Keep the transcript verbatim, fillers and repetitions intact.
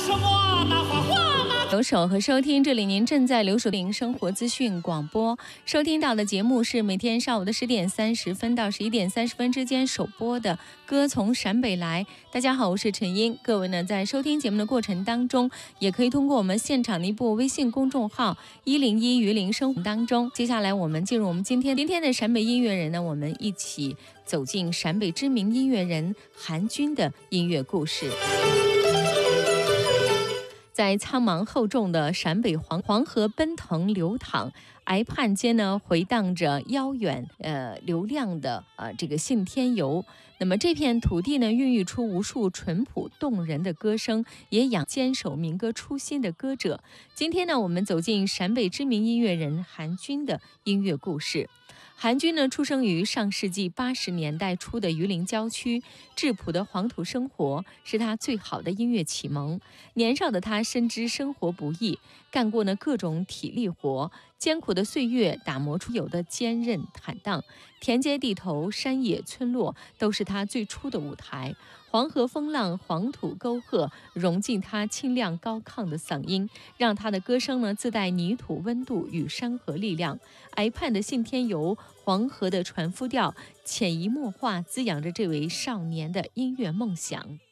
什么那花花那。 留守和收听，这里您正在留守零生活资讯广播收听到的节目是每天上午的十点三十分到十一点三十分之间首播的《歌从陕北来》。大家好，我是陈英。各位呢，在收听节目的过程当中，也可以通过我们现场的一部微信公众号一零一鱼林生活当中。接下来我们进入我们今天今天的陕北音乐人呢，我们一起走进陕北知名音乐人韩军的音乐故事。在苍茫厚重的陕北黄黄河奔腾流淌，崖畔间呢回荡着悠远呃流亮的呃这个信天游。那么这片土地呢，孕育出无数淳朴动人的歌声，也养坚守民歌初心的歌者。今天呢，我们走进陕北知名音乐人韩军的音乐故事。韩军呢，出生于上世纪八十年代初的榆林郊区，质朴的黄土生活是他最好的音乐启蒙。年少的他深知生活不易，干过呢各种体力活，艰苦的岁月打磨出有的坚韧坦荡。田间地头、山野村落都是他最初的舞台。黄河风浪、黄土沟壑融进他清亮高亢的嗓音，让他的歌声呢自带泥土温度与山河力量。崖畔的信天游，黄河的船夫调，潜移默化滋养着这位少年的音乐梦想。